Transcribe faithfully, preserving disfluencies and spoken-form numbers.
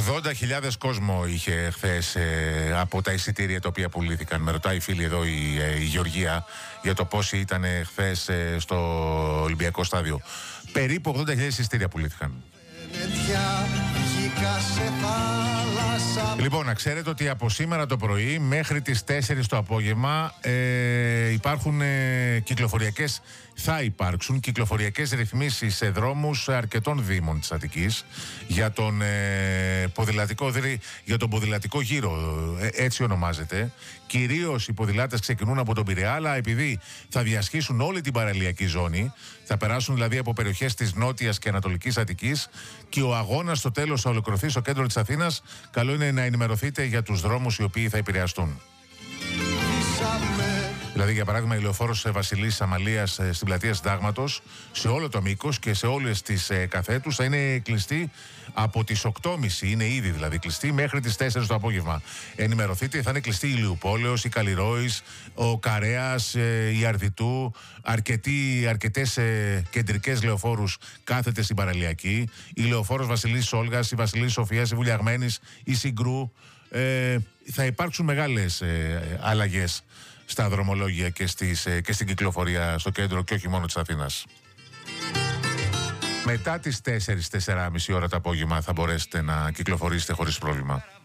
ογδόντα χιλιάδες κόσμο είχε χθες ε, από τα εισιτήρια τα οποία πουλήθηκαν. Με ρωτάει η φίλη εδώ η, ε, η Γεωργία για το πόσοι ήταν χθες ε, στο Ολυμπιακό στάδιο. Περίπου ογδόντα χιλιάδες εισιτήρια πουλήθηκαν. Λοιπόν, να ξέρετε ότι από σήμερα το πρωί μέχρι τις τέσσερις το απόγευμα ε, υπάρχουν ε, κυκλοφοριακές, θα υπάρξουν κυκλοφοριακές ρυθμίσεις σε δρόμους αρκετών δήμων της Αττικής για τον, ε, ποδηλατικό, για τον ποδηλατικό γύρο, ε, έτσι ονομάζεται. Κυρίως οι ποδηλάτες ξεκινούν από τον Πειραιά, αλλά επειδή θα διασχίσουν όλη την παραλιακή ζώνη, θα περάσουν δηλαδή από περιοχές της Νότιας και Ανατολικής Αττικής και ο αγώνας στο τέλος θα ολοκληρωθεί στο κέντρο της Αθήνας. Καλό είναι να ενημερωθείτε για τους δρόμους οι οποίοι θα επηρεαστούν. Δηλαδή, για παράδειγμα, η λεωφόρος Βασιλής Αμαλίας στην πλατεία Συντάγματος, σε όλο το μήκος και σε όλες τις ε, καθέτους, θα είναι κλειστή από τις οκτώ και μισή, είναι ήδη δηλαδή κλειστή, μέχρι τις τέσσερις το απόγευμα. Ενημερωθείτε, θα είναι κλειστή η Ηλιουπόλεως, η Καλλιρόης, ο Καρέας, ε, η Αρδιτού, αρκετοί, αρκετές ε, κεντρικές λεωφόρους κάθετες στην παραλιακή, η λεωφόρος Βασιλής Όλγας, η Βασιλής Σοφίας, η Βουλιαγμένης, η Συγκρού. Ε, θα υπάρξουν μεγάλες ε, αλλαγές στα δρομολόγια και, στις, και στην κυκλοφορία στο κέντρο και όχι μόνο της Αθήνας. Μετά τις τέσσερις με τέσσερις και μισή ώρα το απόγευμα θα μπορέσετε να κυκλοφορήσετε χωρίς πρόβλημα.